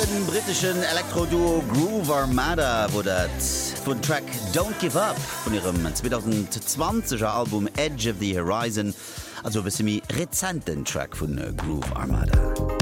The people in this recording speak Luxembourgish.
Den britischen Elektroduo Groove Armada wo dat vun Track Don't Give Up von ihrem 2020er Album Edge of the Horizon, also bis mi rezenten Track vun Groove Armada.